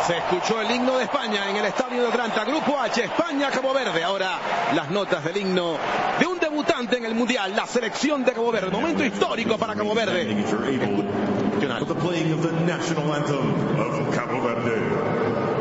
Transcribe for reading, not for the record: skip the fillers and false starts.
Se escuchó el himno de España en el estadio de Atlanta. Grupo H, España, Cabo Verde. Ahora las notas del himno de un debutante en el Mundial, la selección de Cabo Verde. Momento histórico para Cabo Verde.